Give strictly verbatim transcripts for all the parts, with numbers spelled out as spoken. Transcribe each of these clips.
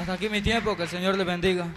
Hasta aquí mi tiempo, que el Señor les bendiga.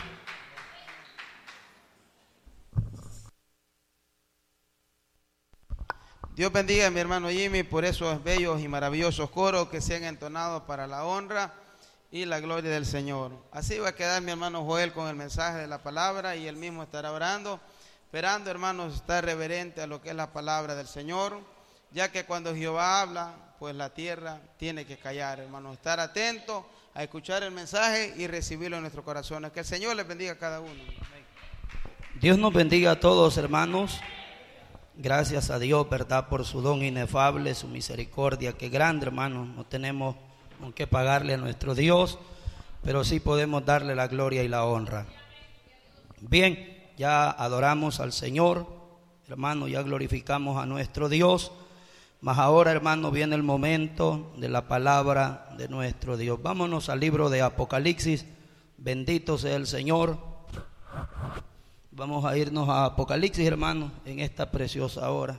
Dios bendiga a mi hermano Jimmy por esos bellos y maravillosos coros que se han entonado para la honra y la gloria del Señor. Así va a quedar mi hermano Joel con el mensaje de la palabra y él mismo estará orando, esperando, hermanos, estar reverente a lo que es la palabra del Señor, ya que cuando Jehová habla, pues la tierra tiene que callar, hermanos, estar atento a escuchar el mensaje y recibirlo en nuestros corazones. Que el Señor les bendiga a cada uno. Amén. Dios nos bendiga a todos, hermanos. Gracias a Dios, verdad, por su don inefable, su misericordia, que grande, hermanos. No tenemos con qué pagarle a nuestro Dios, pero sí podemos darle la gloria y la honra. Bien, ya adoramos al Señor, hermano, ya glorificamos a nuestro Dios. Mas ahora, hermano, viene el momento de la palabra de nuestro Dios. Vámonos al libro de Apocalipsis. Bendito sea el Señor. Vamos a irnos a Apocalipsis, hermano, en esta preciosa hora.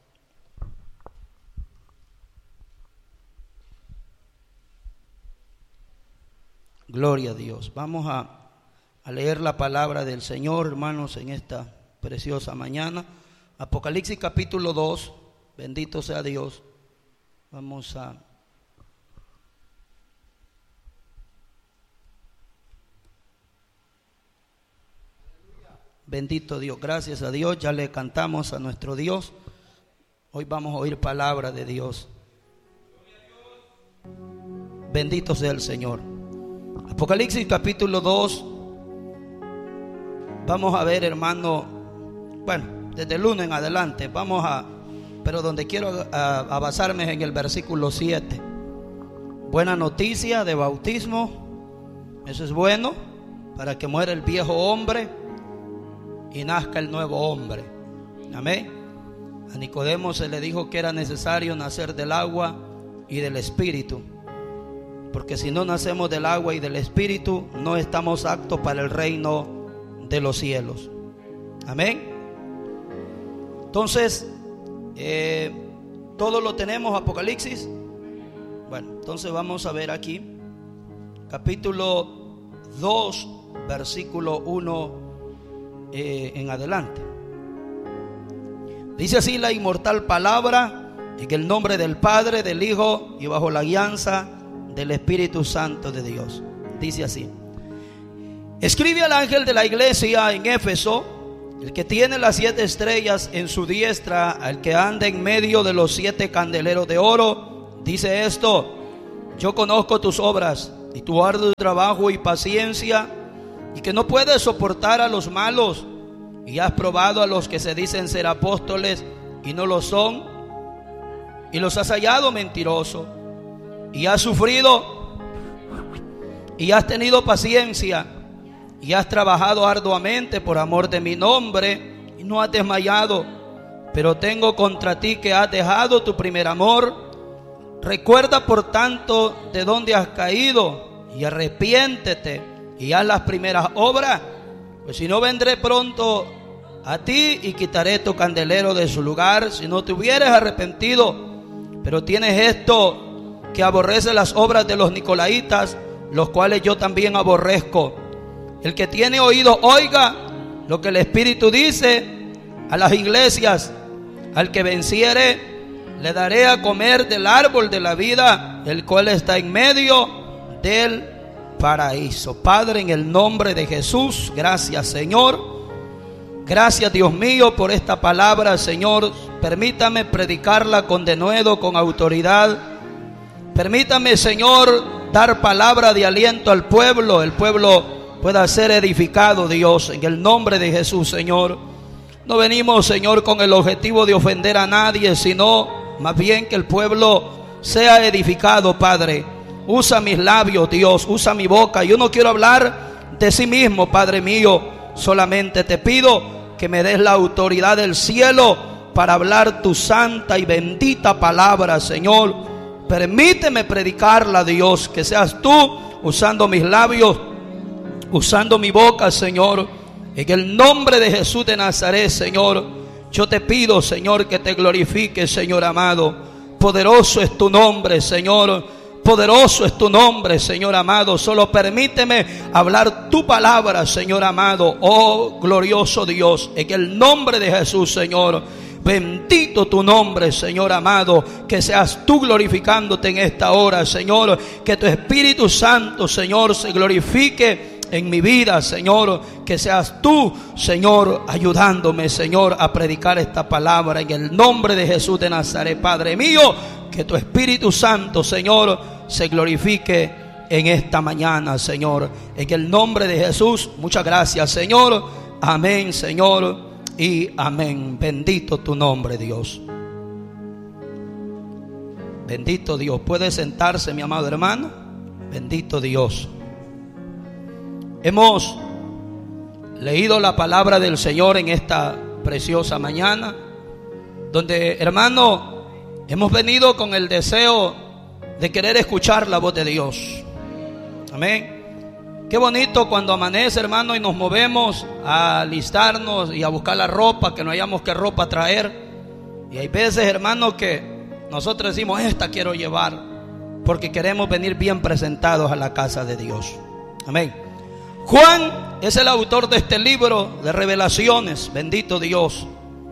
Gloria a Dios. Vamos a, a leer la palabra del Señor, hermanos, en esta preciosa mañana. Apocalipsis capítulo dos. Bendito sea Dios. Vamos a... Bendito Dios, gracias a Dios, ya le cantamos a nuestro Dios. Hoy vamos a oír palabra de Dios. Bendito sea el Señor. Apocalipsis capítulo dos. Vamos a ver, hermano, bueno, desde el lunes en adelante, vamos a... Pero donde quiero a, a basarme es en el versículo siete. Buena noticia de bautismo. Eso es bueno, para que muera el viejo hombre y nazca el nuevo hombre. Amén. A Nicodemo se le dijo que era necesario nacer del agua y del espíritu, porque si no nacemos del agua y del espíritu, no estamos aptos para el reino de los cielos. Amén. Entonces, eh, todo lo tenemos, Apocalipsis. Bueno, entonces vamos a ver aquí capítulo dos, versículo uno Eh, en adelante. Dice así la inmortal palabra, en el nombre del Padre, del Hijo y bajo la guianza del Espíritu Santo de Dios. Dice así: escribe al ángel de la iglesia en Éfeso, el que tiene las siete estrellas en su diestra, al que anda en medio de los siete candeleros de oro, dice esto: yo conozco tus obras y tu arduo trabajo y paciencia, y que no puedes soportar a los malos, y has probado a los que se dicen ser apóstoles y no lo son, y los has hallado mentirosos, y has sufrido y has tenido paciencia, y has trabajado arduamente por amor de mi nombre, y no has desmayado. Pero tengo contra ti que has dejado tu primer amor. Recuerda por tanto de dónde has caído, y arrepiéntete y haz las primeras obras, pues si no, vendré pronto a ti y quitaré tu candelero de su lugar, si no te hubieres arrepentido. Pero tienes esto, que aborrece las obras de los nicolaitas, los cuales yo también aborrezco. El que tiene oído, oiga lo que el Espíritu dice a las iglesias. Al que venciere, le daré a comer del árbol de la vida, el cual está en medio del paraíso. Padre, en el nombre de Jesús, gracias, Señor. Gracias, Dios mío, por esta palabra, Señor. Permítame predicarla con denuedo, con autoridad. Permítame, Señor, dar palabra de aliento al pueblo. El pueblo pueda ser edificado, Dios, en el nombre de Jesús, Señor. No venimos, Señor, con el objetivo de ofender a nadie, sino más bien que el pueblo sea edificado, Padre. Usa mis labios, Dios, usa mi boca. Yo no quiero hablar de sí mismo, Padre mío. Solamente te pido que me des la autoridad del cielo para hablar tu santa y bendita palabra, Señor. Permíteme predicarla, Dios, que seas tú usando mis labios, usando mi boca, Señor. En el nombre de Jesús de Nazaret, Señor, yo te pido, Señor, que te glorifiques, Señor amado. Poderoso es tu nombre, Señor. Poderoso es tu nombre, Señor amado. Solo permíteme hablar tu palabra, Señor amado. Oh, glorioso Dios, en el nombre de Jesús, Señor. Bendito tu nombre, Señor amado. Que seas tú glorificándote en esta hora, Señor. Que tu Espíritu Santo, Señor, se glorifique en mi vida, Señor. Que seas tú, Señor, ayudándome, Señor, a predicar esta palabra en el nombre de Jesús de Nazaret. Padre mío, que tu Espíritu Santo, Señor, se glorifique en esta mañana, Señor. En el nombre de Jesús, muchas gracias, Señor. Amén, Señor, y amén. Bendito tu nombre, Dios. Bendito Dios. ¿Puede sentarse, mi amado hermano? Bendito Dios. Hemos leído la palabra del Señor en esta preciosa mañana, donde, hermano, hemos venido con el deseo de querer escuchar la voz de Dios. Amén. Qué bonito cuando amanece, hermano, y nos movemos a alistarnos y a buscar la ropa, que no hayamos qué ropa traer. Y hay veces, hermano, que nosotros decimos, esta quiero llevar, porque queremos venir bien presentados a la casa de Dios. Amén. Juan es el autor de este libro de Revelaciones. Bendito Dios.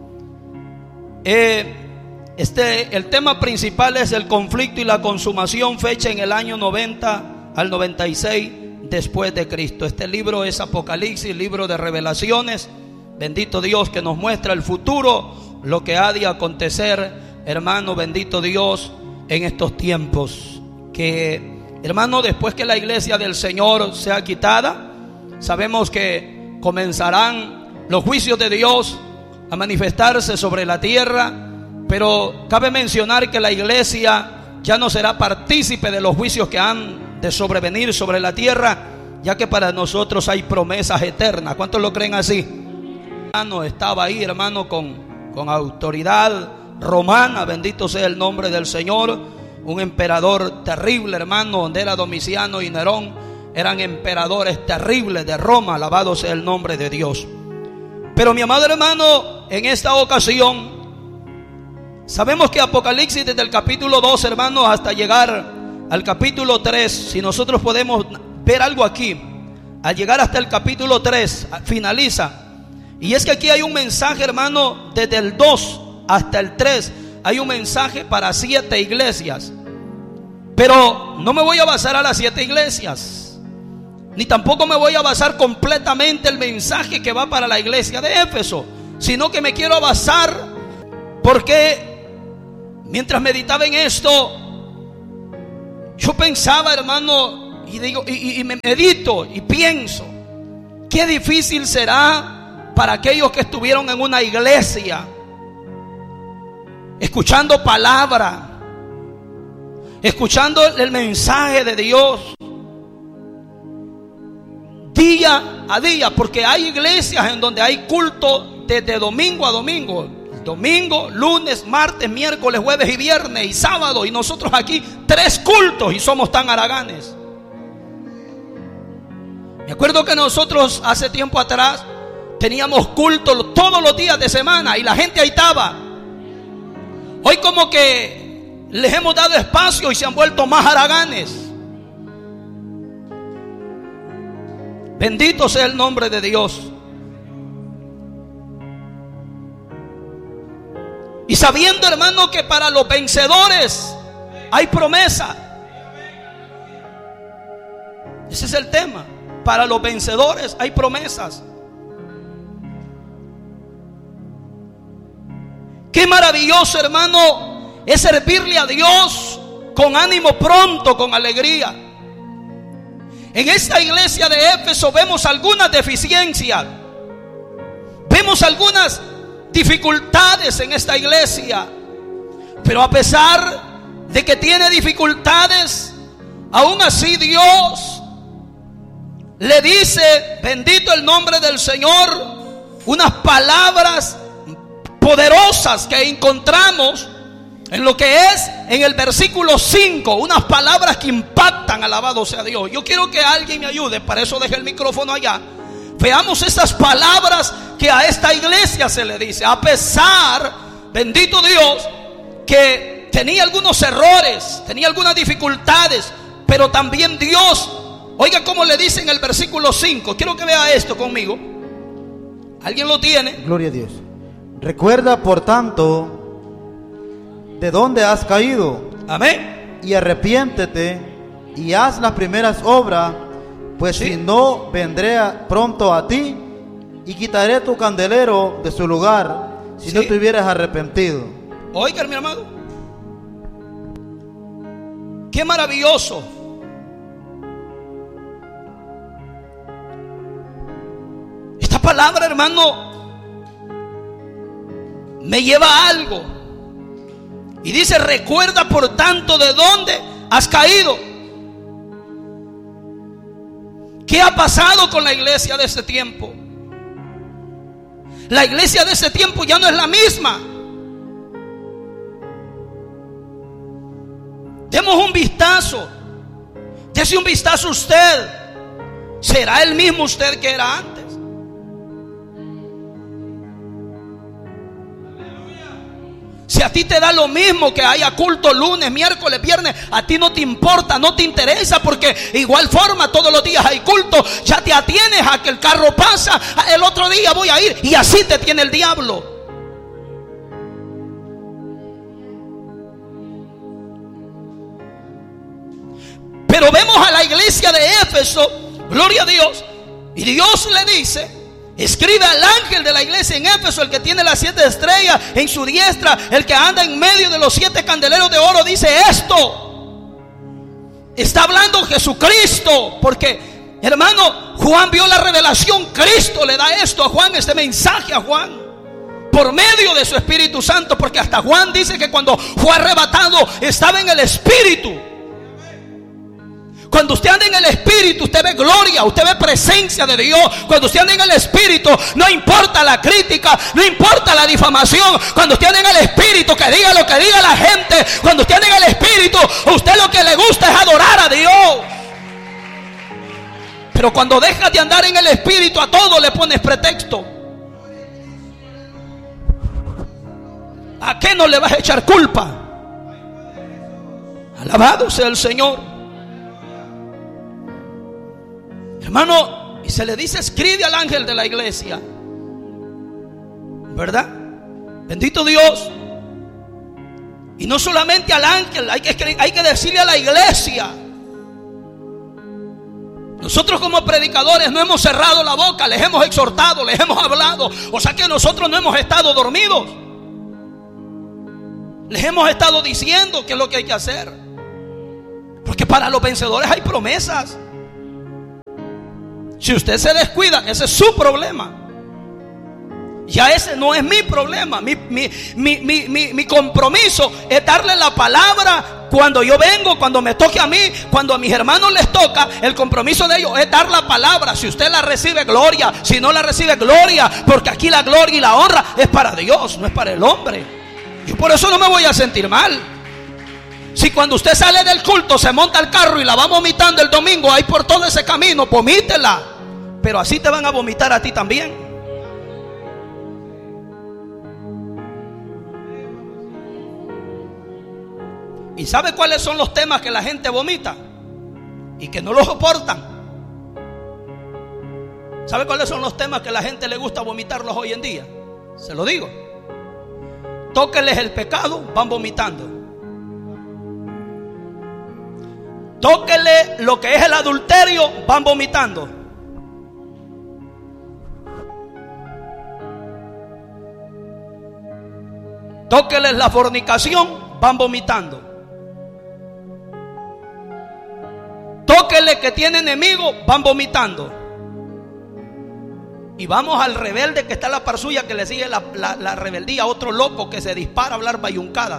Eh... Este, el tema principal es el conflicto y la consumación, fecha en el año noventa al noventa y seis después de Cristo. Este libro es Apocalipsis, libro de revelaciones. Bendito Dios, que nos muestra el futuro, lo que ha de acontecer, hermano, bendito Dios, en estos tiempos. Que, hermano, después que la iglesia del Señor sea quitada, sabemos que comenzarán los juicios de Dios a manifestarse sobre la tierra. Pero cabe mencionar que la iglesia ya no será partícipe de los juicios que han de sobrevenir sobre la tierra, ya que para nosotros hay promesas eternas. ¿Cuántos lo creen así? Hermano, estaba ahí, hermano, con, con autoridad romana, bendito sea el nombre del Señor. Un emperador terrible, hermano, donde era Domiciano y Nerón, eran emperadores terribles de Roma, alabado sea el nombre de Dios. Pero mi amado hermano, en esta ocasión, sabemos que Apocalipsis desde el capítulo dos, hermanos, hasta llegar al capítulo tres, si nosotros podemos ver algo aquí, al llegar hasta el capítulo tres, finaliza. Y es que aquí hay un mensaje, hermano, desde el dos hasta el tres, hay un mensaje para siete iglesias. Pero no me voy a basar a las siete iglesias, ni tampoco me voy a basar completamente el mensaje que va para la iglesia de Éfeso, sino que me quiero basar porque mientras meditaba en esto, yo pensaba, hermano, y digo, y, y me medito y pienso, qué difícil será para aquellos que estuvieron en una iglesia, escuchando palabra, escuchando el mensaje de Dios, día a día, porque hay iglesias en donde hay culto desde domingo a domingo. Domingo, lunes, martes, miércoles, jueves y viernes y sábado. Y nosotros aquí tres cultos y somos tan haraganes. Me acuerdo que nosotros hace tiempo atrás teníamos culto todos los días de semana y la gente ahí estaba. Hoy como que les hemos dado espacio y se han vuelto más haraganes. Bendito sea el nombre de Dios. Y sabiendo, hermano, que para los vencedores hay promesa. Ese es el tema. Para los vencedores hay promesas. Qué maravilloso, hermano, es servirle a Dios con ánimo pronto, con alegría. En esta iglesia de Éfeso vemos algunas deficiencias, vemos algunas dificultades en esta iglesia, pero a pesar de que tiene dificultades, aún así Dios le dice, bendito el nombre del Señor, unas palabras poderosas que encontramos en lo que es en el versículo cinco, unas palabras que impactan, alabado sea Dios. Yo quiero que alguien me ayude, para eso dejé el micrófono allá. Veamos estas palabras que a esta iglesia se le dice. A pesar, bendito Dios, que tenía algunos errores, tenía algunas dificultades, pero también Dios, oiga cómo le dice en el versículo cinco. Quiero que vea esto conmigo. ¿Alguien lo tiene? Gloria a Dios. Recuerda por tanto de dónde has caído. Amén. Y arrepiéntete y haz las primeras obras, pues Sí. si no, vendré a- pronto a ti y quitaré tu candelero de su lugar, si Sí. no te hubieras arrepentido. Oiga, mi hermano, qué maravilloso. Esta palabra, hermano, me lleva a algo. Y dice: recuerda por tanto de dónde has caído. ¿Qué ha pasado con la iglesia de ese tiempo? La iglesia de ese tiempo ya no es la misma. Demos un vistazo. Dese un vistazo usted. ¿Será el mismo usted que era antes? Si a ti te da lo mismo que haya culto lunes, miércoles, viernes, a ti no te importa, no te interesa, porque igual forma todos los días hay culto. Ya te atienes a que el carro pasa, el otro día voy a ir, y así te tiene el diablo. Pero vemos a la iglesia de Éfeso, gloria a Dios, y Dios le dice: escribe al ángel de la iglesia en Éfeso, el que tiene las siete estrellas en su diestra, el que anda en medio de los siete candeleros de oro, dice esto. Está hablando Jesucristo, porque, hermano, Juan vio la revelación. Cristo le da esto a Juan, este mensaje a Juan, por medio de su Espíritu Santo, porque hasta Juan dice que cuando fue arrebatado estaba en el Espíritu. Cuando usted anda en el Espíritu, usted ve gloria, usted ve presencia de Dios. Cuando usted anda en el Espíritu, no importa la crítica, no importa la difamación. Cuando usted anda en el Espíritu, que diga lo que diga la gente. Cuando usted anda en el Espíritu, a usted lo que le gusta es adorar a Dios. Pero cuando dejas de andar en el Espíritu, a todo le pones pretexto. ¿A qué no le vas a echar culpa? Alabado sea el Señor. Hermano, y se le dice: escribe al ángel de la iglesia, ¿verdad? Bendito Dios. Y no solamente al ángel, hay que, hay que decirle a la iglesia. Nosotros como predicadores no hemos cerrado la boca, les hemos exhortado, les hemos hablado. O sea que nosotros no hemos estado dormidos. Les hemos estado diciendo qué es lo que hay que hacer. Porque para los vencedores hay promesas. Si usted se descuida, ese es su problema. Ya ese no es mi problema. Mi, mi, mi, mi, mi, mi compromiso es darle la palabra cuando yo vengo, cuando me toque a mí, cuando a mis hermanos les toca. El compromiso de ellos es dar la palabra. Si usted la recibe, gloria. Si no la recibe, gloria. Porque aquí la gloria y la honra es para Dios, no es para el hombre. Yo por eso no me voy a sentir mal. Si cuando usted sale del culto se monta el carro y la va vomitando el domingo ahí por todo ese camino, vomítela. Pero así te van a vomitar a ti también. ¿Y sabe cuáles son los temas que la gente vomita y que no los soportan? ¿Sabe cuáles son los temas que la gente le gusta vomitarlos hoy en día? Se lo digo. Tóquenles el pecado, van vomitando. Tóquenle lo que es el adulterio, van vomitando. Tóquenles la fornicación, van vomitando. Tóquenle que tiene enemigo, van vomitando. Y vamos al rebelde que está en la par suya, que le sigue la, la, la rebeldía, otro loco que se dispara a hablar bayuncadas.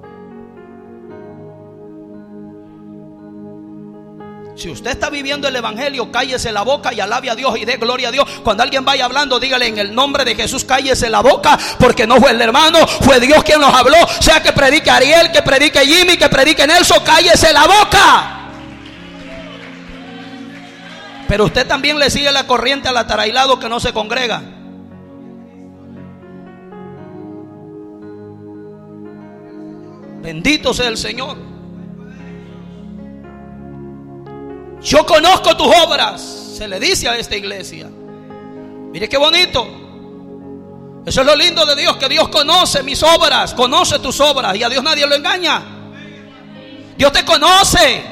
Si usted está viviendo el evangelio, cállese la boca y alabe a Dios y dé gloria a Dios. Cuando alguien vaya hablando, dígale: en el nombre de Jesús, cállese la boca, porque no fue el hermano, fue Dios quien nos habló. Sea que predique Ariel, que predique Jimmy, que predique Nelson, cállese la boca. Pero usted también le sigue la corriente al atarailado que no se congrega. Bendito sea el Señor. Yo conozco tus obras, se le dice a esta iglesia. Mire qué bonito. Eso es lo lindo de Dios, que Dios conoce mis obras, conoce tus obras, y a Dios nadie lo engaña. Dios te conoce.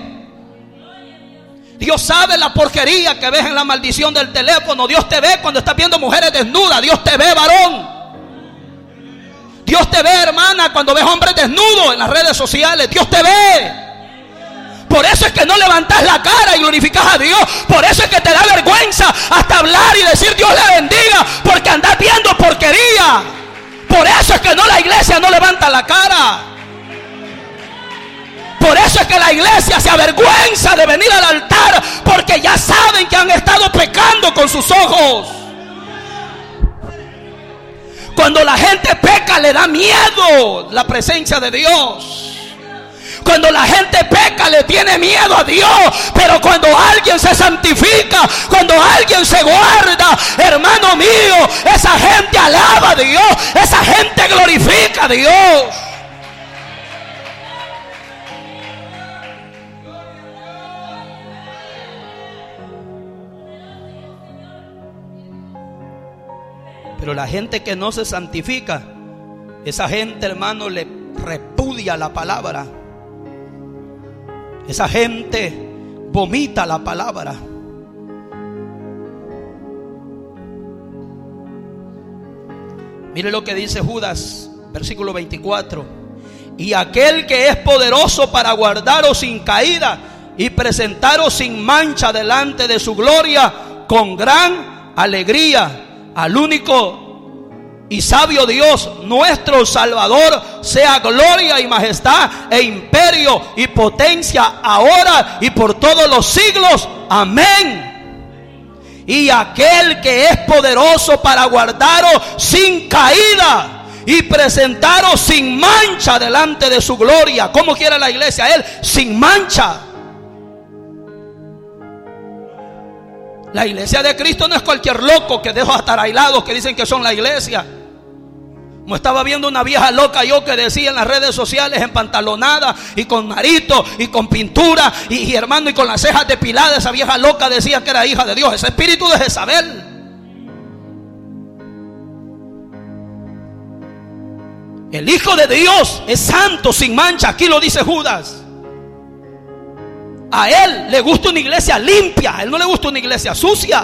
Dios sabe la porquería que ves en la maldición del teléfono. Dios te ve cuando estás viendo mujeres desnudas. Dios te ve, varón. Dios te ve, hermana, cuando ves hombres desnudos en las redes sociales. Dios te ve. Por eso es que no levantas la cara y glorificas a Dios. Por eso es que te da vergüenza hasta hablar y decir Dios le bendiga, porque andas viendo porquería. Por eso es que no, la iglesia no levanta la cara. Por eso es que la iglesia se avergüenza de venir al altar, porque ya saben que han estado pecando con sus ojos. Cuando la gente peca, le da miedo la presencia de Dios. Cuando la gente peca, le tiene miedo a Dios. Pero cuando alguien se santifica, cuando alguien se guarda, hermano mío, esa gente alaba a Dios, esa gente glorifica a Dios. Pero la gente que no se santifica, esa gente, hermano, le repudia la palabra. Esa gente vomita la palabra. Mire lo que dice Judas, versículo veinticuatro. Y aquel que es poderoso para guardaros sin caída y presentaros sin mancha delante de su gloria con gran alegría. Al único y sabio Dios, nuestro Salvador, sea gloria y majestad e imperio y potencia ahora y por todos los siglos. Amén. Y aquel que es poderoso para guardaros sin caída y presentaros sin mancha delante de su gloria. ¿Cómo quiere la iglesia? Él sin mancha. La iglesia de Cristo no es cualquier loco que deja atarailados que dicen que son la iglesia. Como estaba viendo una vieja loca yo que decía en las redes sociales, empantalonada y con narito y con pintura y, y hermano y con las cejas depiladas. Esa vieja loca decía que era hija de Dios. Ese espíritu de Jezabel. El Hijo de Dios es santo, sin mancha. Aquí lo dice Judas. A él le gusta una iglesia limpia. A él no le gusta una iglesia sucia.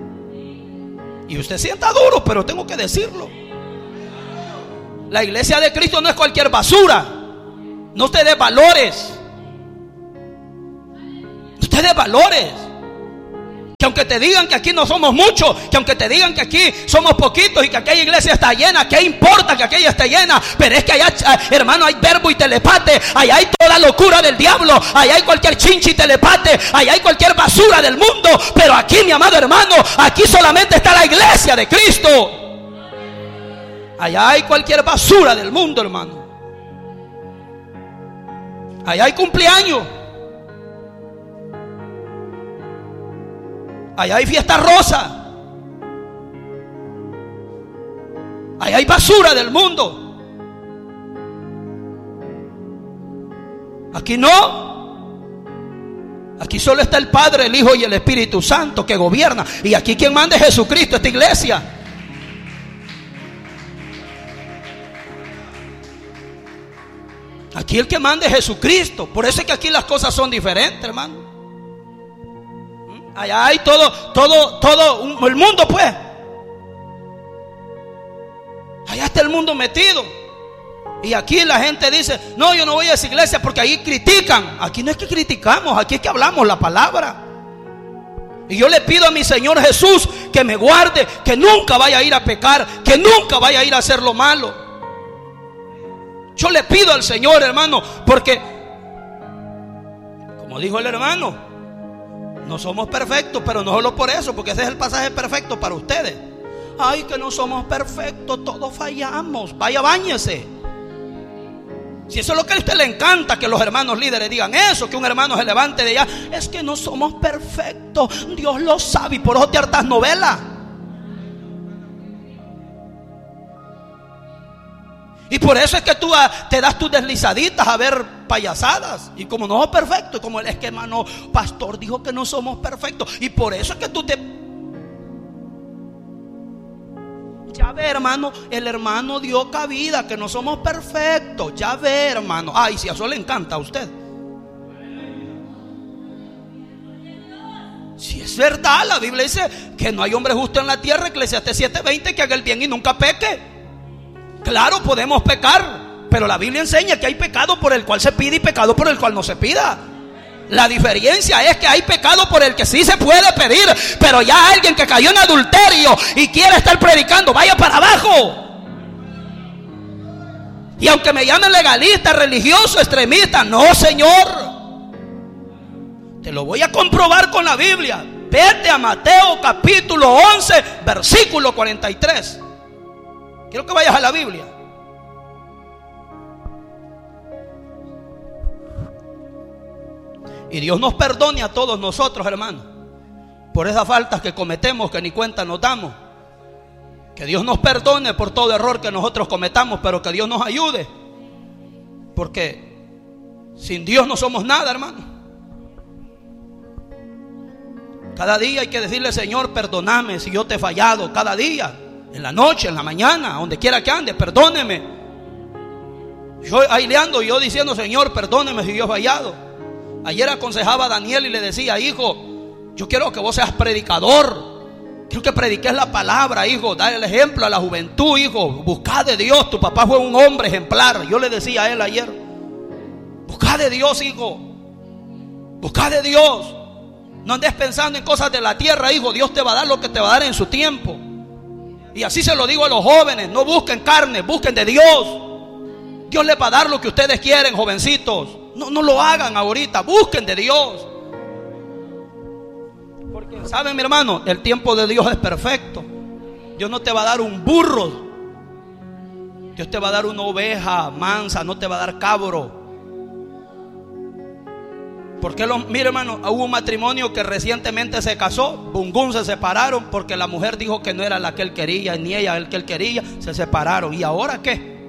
Y usted sienta duro, pero tengo que decirlo. La iglesia de Cristo no es cualquier basura. No te dé valores. No te dé valores. Que aunque te digan que aquí no somos muchos, que aunque te digan que aquí somos poquitos y que aquella iglesia está llena, ¿qué importa que aquella esté llena? Pero es que allá, hermano, hay verbo y telepate. Allá hay toda locura del diablo. Allá hay cualquier chinchi y telepate. Allá hay cualquier basura del mundo. Pero aquí, mi amado hermano, aquí solamente está la iglesia de Cristo. Allá hay cualquier basura del mundo, hermano. Allá hay cumpleaños. Allá hay fiesta rosa. Allá hay basura del mundo. Aquí no. Aquí solo está el Padre, el Hijo y el Espíritu Santo que gobierna. Y aquí quien manda es Jesucristo, esta iglesia. Aquí el que manda es Jesucristo. Por eso es que aquí las cosas son diferentes, hermano. Allá hay todo, todo, todo un, el mundo, pues. Allá está el mundo metido. Y aquí la gente dice: no, yo no voy a esa iglesia porque ahí critican. Aquí no es que criticamos, aquí es que hablamos la palabra. Y yo le pido a mi Señor Jesús que me guarde, que nunca vaya a ir a pecar, que nunca vaya a ir a hacer lo malo. Yo le pido al Señor, hermano, porque, como dijo el hermano, no somos perfectos, pero no solo por eso, porque ese es el pasaje perfecto para ustedes. Ay, que no somos perfectos, todos fallamos. Vaya, báñese. Si eso es lo que a usted le encanta, que los hermanos líderes digan eso, que un hermano se levante de allá, es que no somos perfectos, Dios lo sabe, y por eso te hartas novelas. Y por eso es que tú a, te das tus deslizaditas a ver payasadas. Y como no es perfecto, como es que hermano pastor dijo que no somos perfectos, y por eso es que tú te... Ya ve, hermano, el hermano dio cabida, que no somos perfectos. Ya ve, hermano. Ay, si a eso le encanta a usted. Si es verdad, la Biblia dice que no hay hombre justo en la tierra, Eclesiastés siete veinte, que haga el bien y nunca peque. Claro, podemos pecar, pero la Biblia enseña que hay pecado por el cual se pide y pecado por el cual no se pida. La diferencia es que hay pecado por el que sí se puede pedir, pero ya alguien que cayó en adulterio y quiere estar predicando, vaya para abajo. Y aunque me llamen legalista, religioso, extremista, no, señor, te lo voy a comprobar con la Biblia. Vete a Mateo capítulo once, versículo cuarenta y tres. Quiero que vayas a la Biblia. Y Dios nos perdone a todos nosotros, hermanos, por esas faltas que cometemos que ni cuenta nos damos. Que Dios nos perdone por todo error que nosotros cometamos, pero que Dios nos ayude, porque sin Dios no somos nada, hermano. Cada día hay que decirle: Señor, perdóname si yo te he fallado. Cada día, en la noche, en la mañana, donde quiera que ande, perdóneme. Yo ahí le ando, yo diciendo: Señor, perdóneme si yo he fallado. Ayer aconsejaba a Daniel y le decía: hijo, yo quiero que vos seas predicador. Quiero que prediques la palabra, hijo. Dale el ejemplo a la juventud, hijo. Buscad de Dios. Tu papá fue un hombre ejemplar. Yo le decía a él ayer: buscad de Dios, hijo. Buscad de Dios. No andes pensando en cosas de la tierra, hijo. Dios te va a dar lo que te va a dar en su tiempo. Y así se lo digo a los jóvenes: no busquen carne, busquen de Dios. Dios les va a dar lo que ustedes quieren, jovencitos. No, no lo hagan ahorita, busquen de Dios. Porque saben, mi hermano, el tiempo de Dios es perfecto. Dios no te va a dar un burro. Dios te va a dar una oveja mansa, no te va a dar cabro. Porque lo, mire, hermano, hubo un matrimonio que recientemente se casó, bungún, se separaron porque la mujer dijo que no era la que él quería, ni ella el que él quería. Se separaron. ¿Y ahora qué?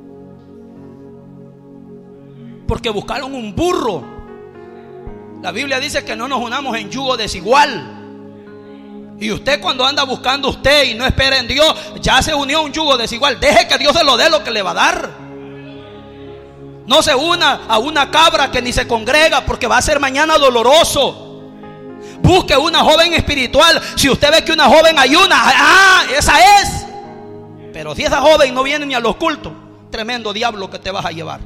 Porque buscaron un burro. La Biblia dice que no nos unamos en yugo desigual. Y usted, cuando anda buscando usted y no espera en Dios, ya se unió a un yugo desigual. Deje que Dios se lo dé lo que le va a dar. No se una a una cabra que ni se congrega, porque va a ser mañana doloroso. Busque una joven espiritual. Si usted ve que una joven ayuna, ah, esa es. Pero si esa joven no viene ni a los cultos, tremendo diablo que te vas a llevar.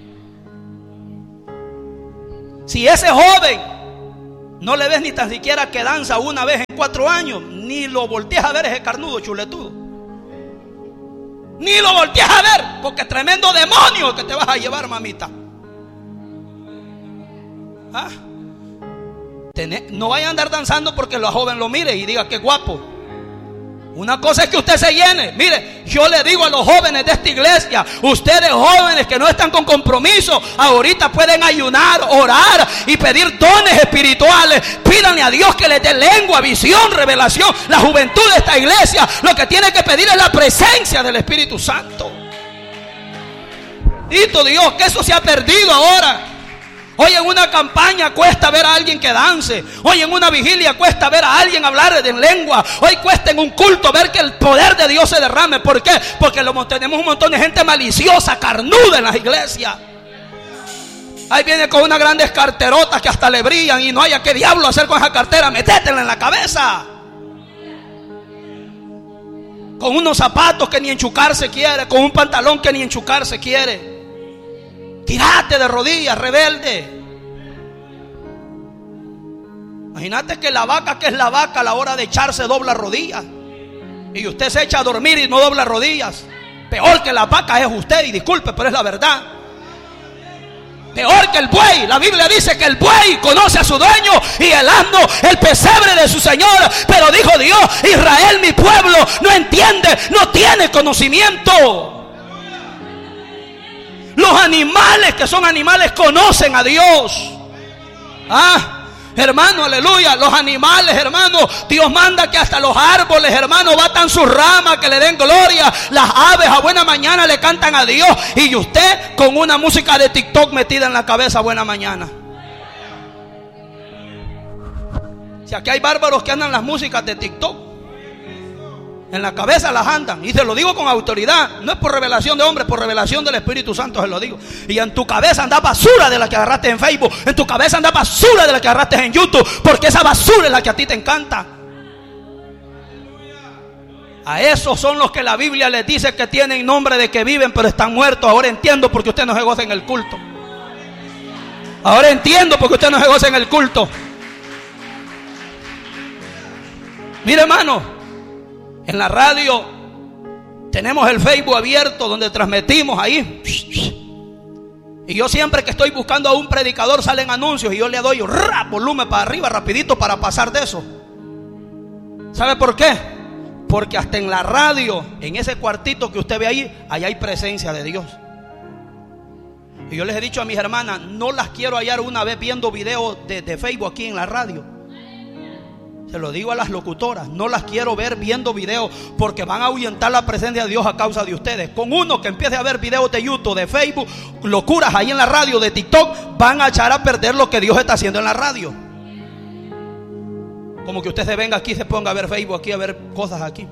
Si ese joven no le ves ni tan siquiera que danza una vez en cuatro años, ni lo volteas a ver ese carnudo chuletudo. Ni lo volteas a ver, porque tremendo demonio que te vas a llevar, mamita. ¿Ah? Tené, no vaya a andar danzando porque la joven lo mire y diga: qué guapo. Una cosa es que usted se llene. Mire, yo le digo a los jóvenes de esta iglesia: ustedes jóvenes que no están con compromiso, ahorita pueden ayunar, orar y pedir dones espirituales. Pídanle a Dios que les dé lengua, visión, revelación. La juventud de esta iglesia lo que tiene que pedir es la presencia del Espíritu Santo. Bendito Dios, que eso se ha perdido ahora. Hoy en una campaña cuesta ver a alguien que dance. Hoy en una vigilia cuesta ver a alguien hablar en lengua. Hoy cuesta en un culto ver que el poder de Dios se derrame. ¿Por qué? Porque lo, tenemos un montón de gente maliciosa, carnuda en las iglesias. Ahí viene con unas grandes carterotas que hasta le brillan y no haya qué diablo hacer con esa cartera. Métetela en la cabeza. Con unos zapatos que ni enchucarse quiere, con un pantalón que ni enchucarse quiere. Tírate de rodillas, rebelde. Imagínate que la vaca, que es la vaca, a la hora de echarse dobla rodillas. Y usted se echa a dormir y no dobla rodillas. Peor que la vaca es usted, y disculpe, pero es la verdad. Peor que el buey. La Biblia dice que el buey conoce a su dueño y el asno el pesebre de su señor. Pero dijo Dios: Israel, mi pueblo, no entiende, no tiene conocimiento. Los animales, que son animales, conocen a Dios. Ah, Hermano, aleluya, los animales, hermano, Dios manda que hasta los árboles, hermano, batan sus ramas, que le den gloria. Las aves a buena mañana le cantan a Dios. Y usted con una música de TikTok metida en la cabeza a buena mañana. Si aquí hay bárbaros que andan las músicas de TikTok en la cabeza, las andan. Y se lo digo con autoridad. No es por revelación de hombre, por revelación del Espíritu Santo se lo digo. Y en tu cabeza anda basura de la que agarraste en Facebook. En tu cabeza anda basura de la que agarraste en YouTube. Porque esa basura es la que a ti te encanta. A esos son los que la Biblia les dice que tienen nombre de que viven, pero están muertos. Ahora entiendo por qué usted no se goza en el culto. Ahora entiendo por qué usted no se goza en el culto. Mire, hermano, en la radio tenemos el Facebook abierto donde transmitimos ahí. Y yo siempre que estoy buscando a un predicador salen anuncios y yo le doy ¡ra! Volumen para arriba rapidito para pasar de eso. ¿Sabe por qué? Porque hasta en la radio, en ese cuartito que usted ve ahí, ahí hay presencia de Dios. Y yo les he dicho a mis hermanas, no las quiero hallar una vez viendo videos de, de Facebook aquí en la radio. Se lo digo a las locutoras, no las quiero ver viendo videos, porque van a ahuyentar la presencia de Dios a causa de ustedes. Con uno que empiece a ver videos de YouTube, de Facebook, locuras ahí en la radio, de TikTok, van a echar a perder lo que Dios está haciendo en la radio. Como que usted se venga aquí y se ponga a ver Facebook aquí, a ver cosas aquí.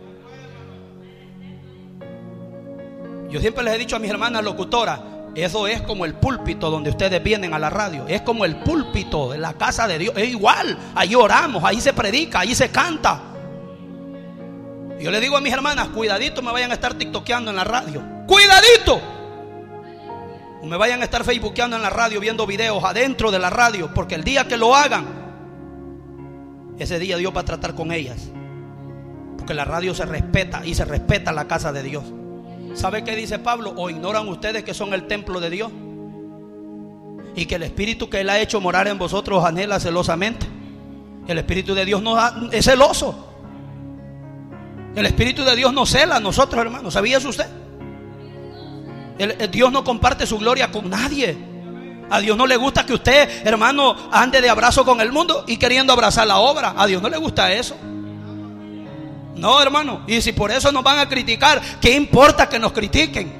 Yo siempre les he dicho a mis hermanas locutoras, eso es como el púlpito donde ustedes vienen a la radio. Es como el púlpito de la casa de Dios. Es igual, ahí oramos, ahí se predica, ahí se canta. Y yo le digo a mis hermanas, cuidadito me vayan a estar tiktokeando en la radio. Cuidadito. O me vayan a estar facebookeando en la radio, viendo videos adentro de la radio. Porque el día que lo hagan, ese día Dios va a tratar con ellas. Porque la radio se respeta y se respeta la casa de Dios. ¿Sabe qué dice Pablo? ¿O ignoran ustedes que son el templo de Dios? Y que el Espíritu que Él ha hecho morar en vosotros anhela celosamente. El Espíritu de Dios no da, es celoso. El Espíritu de Dios nos cela a nosotros, hermanos. ¿Sabía eso usted? El, el Dios no comparte su gloria con nadie. A Dios no le gusta que usted, hermano, ande de abrazo con el mundo y queriendo abrazar la obra. A Dios no le gusta eso. No, hermano. Y si por eso nos van a criticar, ¿qué importa que nos critiquen?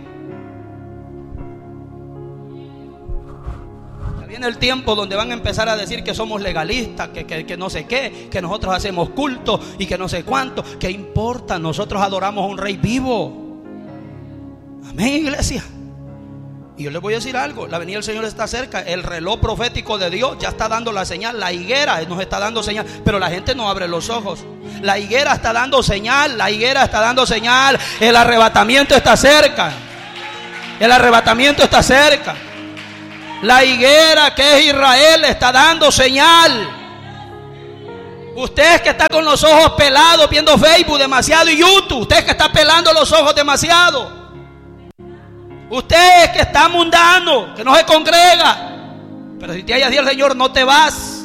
Ya viene el tiempo donde van a empezar a decir que somos legalistas, que, que, que no sé qué, que nosotros hacemos culto y que no sé cuánto. ¿Qué importa? Nosotros adoramos a un rey vivo. Amén, iglesia. Y yo les voy a decir algo, la venida del Señor está cerca. El reloj profético de Dios ya está dando la señal. La higuera nos está dando señal, pero la gente no abre los ojos. La higuera está dando señal, la higuera está dando señal. El arrebatamiento está cerca. El arrebatamiento está cerca. La higuera que es Israel está dando señal. Usted que está con los ojos pelados viendo Facebook demasiado y YouTube, usted que está pelando los ojos demasiado, usted que está mundano, que no se congrega, pero si te haya dicho el Señor, no te vas.